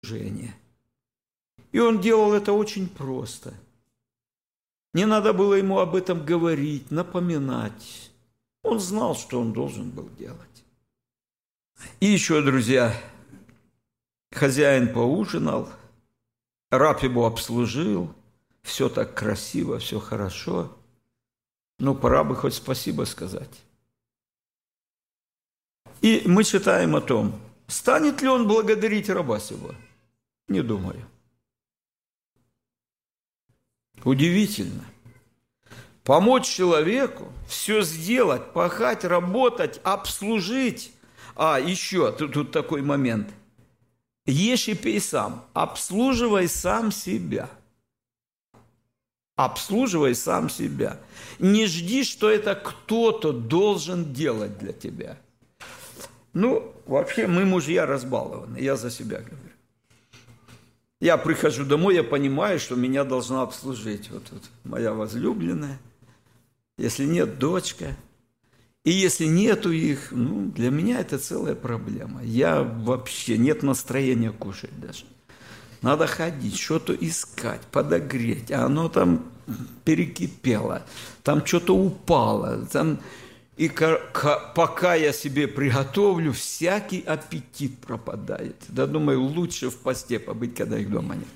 служение. И он делал это очень просто. Не надо было ему об этом говорить, напоминать. Он знал, что он должен был делать. И еще, друзья, хозяин поужинал, раб его обслужил, все так красиво, все хорошо. Ну, пора бы хоть спасибо сказать. И мы читаем о том, станет ли он благодарить раба сего? Не думаю. Удивительно. Помочь человеку, все сделать, пахать, работать, обслужить. А, еще, тут такой момент. Ешь и пей сам, обслуживай сам себя. Обслуживай сам себя. Не жди, что это кто-то должен делать для тебя. Ну, вообще, мы мужья разбалованы, я за себя говорю. Я прихожу домой, я понимаю, что меня должна обслужить вот моя возлюбленная. Если нет, дочка. И если нету их, ну, для меня это целая проблема. Я вообще, нет настроения кушать даже. Надо ходить, что-то искать, подогреть. А оно там перекипело, там что-то упало. Там... И пока я себе приготовлю, всякий аппетит пропадает. Да, думаю, лучше в посте побыть, когда их дома нет.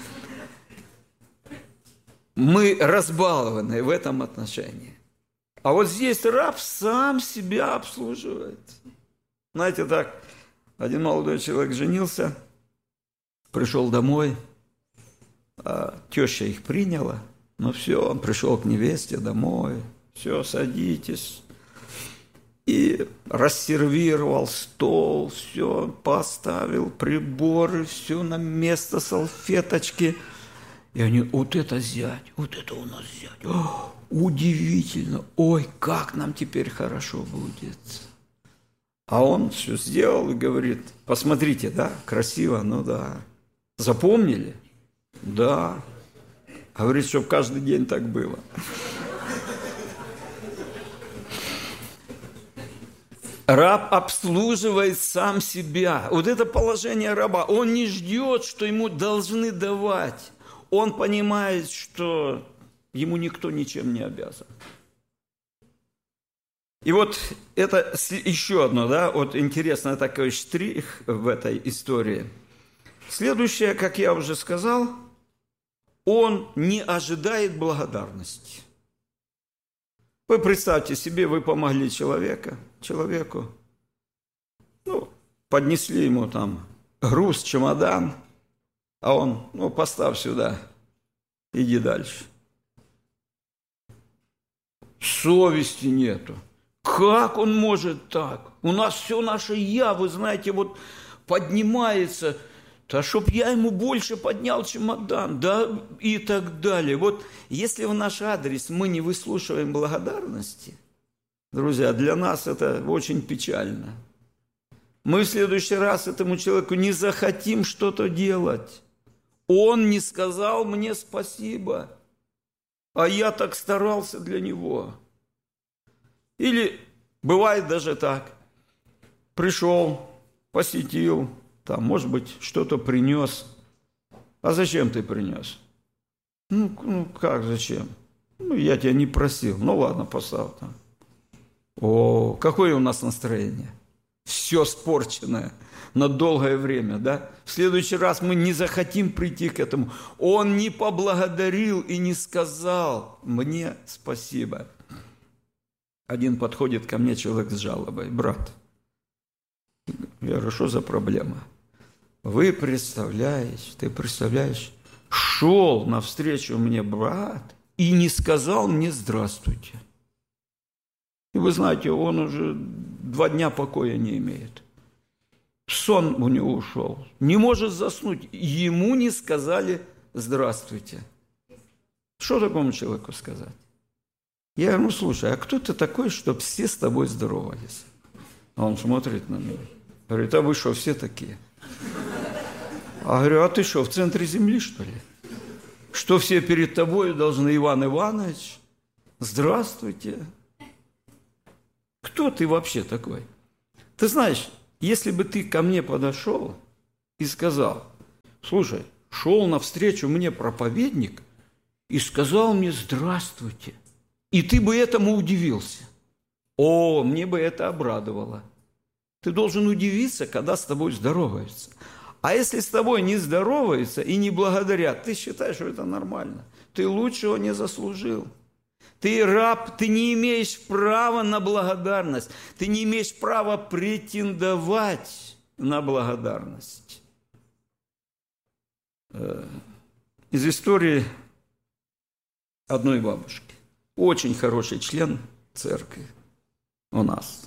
Мы разбалованы в этом отношении. А вот здесь раб сам себя обслуживает. Знаете, так, один молодой человек женился, пришел домой, теща их приняла, ну все, он пришел к невесте домой, все, садитесь. И рассервировал стол, все, поставил приборы, все на место, салфеточки. И они, вот это зять, вот это у нас зять. О, удивительно, ой, как нам теперь хорошо будет. А он все сделал и говорит, посмотрите, да, красиво, ну да. Запомнили? Да. Говорит, чтобы каждый день так было. Раб обслуживает сам себя. Вот это положение раба. Он не ждет, что ему должны давать. Он понимает, что ему никто ничем не обязан. И вот это еще одно, да, вот интересный такой штрих в этой истории. Следующее, как я уже сказал, он не ожидает благодарности. Вы представьте себе, вы помогли человеку, ну, поднесли ему там груз, чемодан, а он, ну, поставь сюда, иди дальше. Совести нету. Как он может так? У нас все наше «я», вы знаете, вот поднимается, да чтоб я ему больше поднял чемодан, да, и так далее. Вот если в наш адрес мы не выслушиваем благодарности, друзья, для нас это очень печально. Мы в следующий раз этому человеку не захотим что-то делать. Он не сказал мне спасибо, а я так старался для него. Или бывает даже так. Пришел, посетил, там, может быть, что-то принес. А зачем ты принес? Ну как зачем? Ну, я тебя не просил. Ну, ладно, поставь там. О, какое у нас настроение. Все спорченное на долгое время, да? В следующий раз мы не захотим прийти к этому. Он не поблагодарил и не сказал мне спасибо. Один подходит ко мне человек с жалобой. Брат, я говорю, что за проблема? Ты представляешь, шел навстречу мне брат и не сказал мне здравствуйте. И вы знаете, он уже 2 дня покоя не имеет. Сон у него ушел. Не может заснуть. Ему не сказали здравствуйте. Что такому человеку сказать? Я говорю, ну слушай, а кто ты такой, чтобы все с тобой здоровались? А он смотрит на меня. Говорит, а вы что, все такие? А говорю, а ты что, в центре земли, что ли? Что все перед тобой должны, Иван Иванович? Здравствуйте. Кто ты вообще такой? Ты знаешь, если бы ты ко мне подошел и сказал, Слушай, шел навстречу мне проповедник и сказал мне «здравствуйте». И ты бы этому удивился. О, мне бы это обрадовало. Ты должен удивиться, когда с тобой здороваются. А если с тобой не здороваются и не благодарят, ты считаешь, что это нормально. Ты лучшего не заслужил. Ты раб, ты не имеешь права на благодарность. Ты не имеешь права претендовать на благодарность. Из истории одной бабушки. Очень хороший член церкви у нас.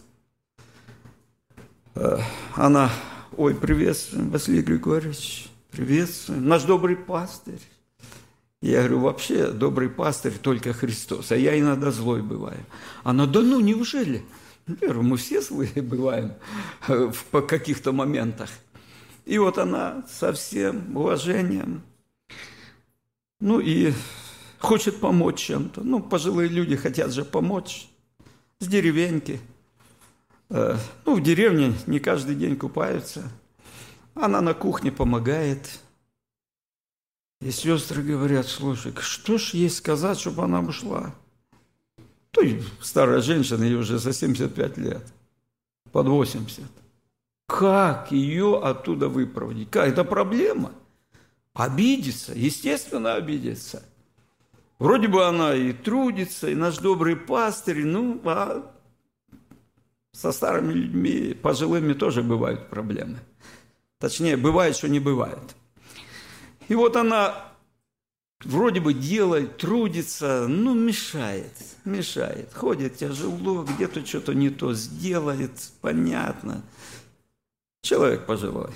Она, ой, приветствуем, Василий Григорьевич, приветствуем, наш добрый пастырь. Я говорю, вообще добрый пастырь только Христос, а я иногда злой бываю. Она, да ну, неужели? Веру, мы все злые бываем в каких-то моментах. И вот она со всем уважением, ну и хочет помочь чем-то. Ну, пожилые люди хотят же помочь с деревеньки. Ну, в деревне не каждый день купаются. Она на кухне помогает. И сестры говорят, слушай, что ж ей сказать, чтобы она ушла? То есть старая женщина, ей уже за 75 лет, под 80. Как ее оттуда выпроводить? Как? Это проблема. Обидеться, естественно, обидеться. Вроде бы она и трудится, и наш добрый пастырь, ну, а со старыми людьми, пожилыми тоже бывают проблемы. Точнее, бывает, что не бывает. И вот она вроде бы делает, трудится, ну, мешает. Ходит тяжело, где-то что-то не то сделает, понятно. Человек пожилой.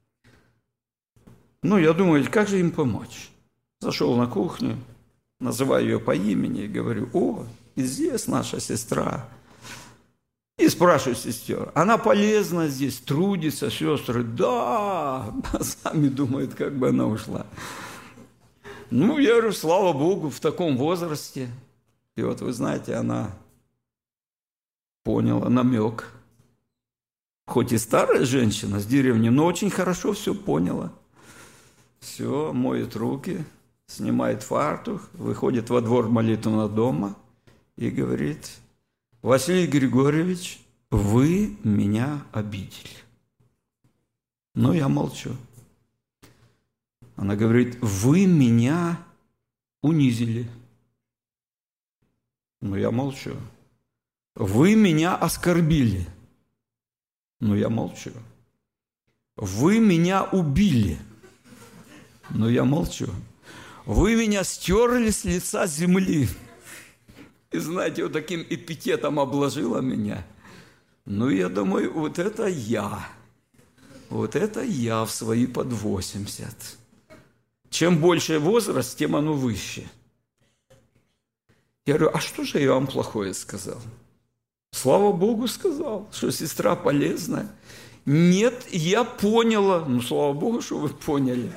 Ну, я думаю, как же им помочь? Зашел на кухню, называю ее по имени и говорю, о, и здесь наша сестра. И спрашиваю сестер, она полезна здесь, трудится, сестры? Да, сами думают, как бы она ушла. Ну, я говорю, слава Богу, в таком возрасте. И вот, вы знаете, она поняла намек. Хоть и старая женщина с деревни, но очень хорошо все поняла. Все, моет руки, снимает фартук, выходит во двор молитвенного дома и говорит, Василий Григорьевич, вы меня обидели. Но я молчу. Она говорит, вы меня унизили. Но я молчу. Вы меня оскорбили. Но я молчу. Вы меня убили. Но я молчу. Вы меня стерли с лица земли. И знаете, вот таким эпитетом обложила меня. Ну, я думаю, вот это я. Вот это я в свои под 80. Чем больше возраст, тем оно выше. Я говорю, а что же я вам плохое сказал? Слава Богу, сказал, что сестра полезная. Нет, я поняла. Ну, слава Богу, что вы поняли.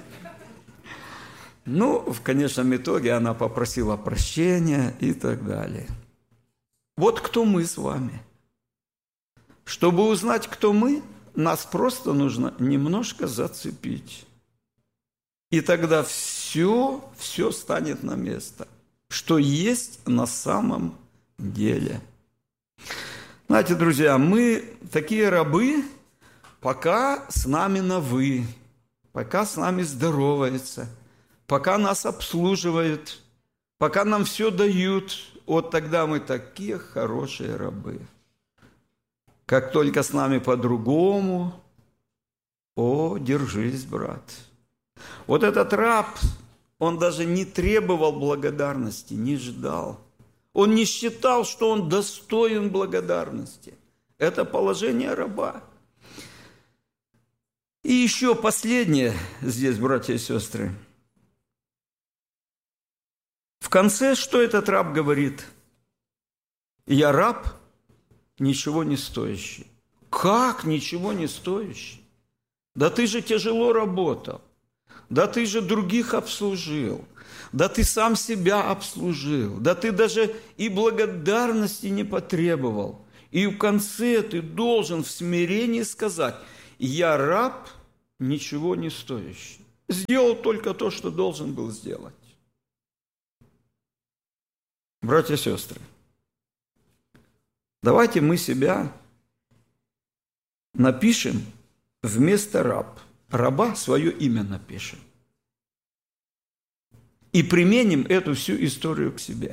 Ну, в конечном итоге она попросила прощения и так далее. Вот кто мы с вами. Чтобы узнать, кто мы, нас просто нужно немножко зацепить. И тогда все станет на место, что есть на самом деле. Знаете, друзья, мы такие рабы, пока с нами на «вы», пока с нами здоровается, пока нас обслуживают, пока нам все дают, вот тогда мы такие хорошие рабы. Как только с нами по-другому, о, держись, брат. Вот этот раб, он даже не требовал благодарности, не ждал. Он не считал, что он достоин благодарности. Это положение раба. И еще последнее здесь, братья и сестры. В конце что этот раб говорит? Я раб, ничего не стоящий. Как ничего не стоящий? Да ты же тяжело работал. Да ты же других обслужил. Да ты сам себя обслужил. Да ты даже и благодарности не потребовал. И в конце ты должен в смирении сказать, я раб, ничего не стоящий. сделал только то, что должен был сделать. Братья и сестры, давайте мы себя напишем вместо раб. Раба свое имя напишем. И применим эту всю историю к себе.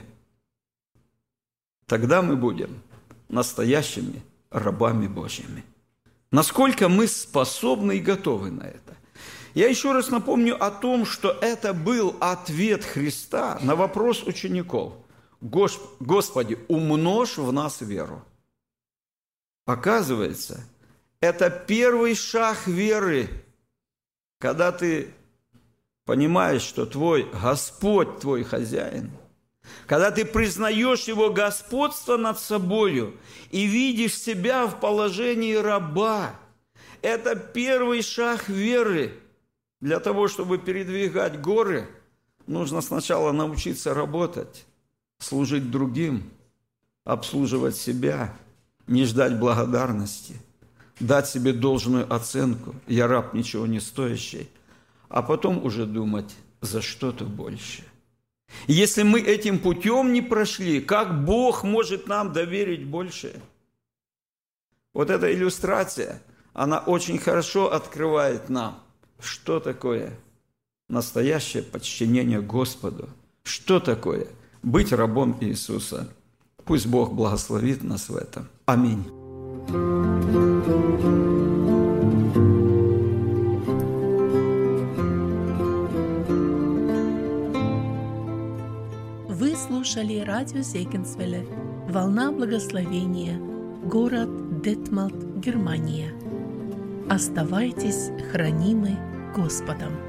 Тогда мы будем настоящими рабами Божьими. Насколько мы способны и готовы на это? Я еще раз напомню о том, что это был ответ Христа на вопрос учеников. Господи, умножь в нас веру. Оказывается, это первый шаг веры, когда ты понимаешь, что твой Господь, твой хозяин, когда ты признаешь Его господство над собою и видишь себя в положении раба, это первый шаг веры. Для того, чтобы передвигать горы, нужно сначала научиться работать, служить другим, обслуживать себя, не ждать благодарности, дать себе должную оценку, я раб ничего не стоящий, а потом уже думать за что-то больше. Если мы этим путем не прошли, как Бог может нам доверить больше? Вот эта иллюстрация, она очень хорошо открывает нам, что такое настоящее подчинение Господу, что такое быть рабом Иисуса. Пусть Бог благословит нас в этом. Аминь. Вы слушали радио Зегенсвелле «Волна благословения», город Детмалт, Германия. Оставайтесь хранимы Господом.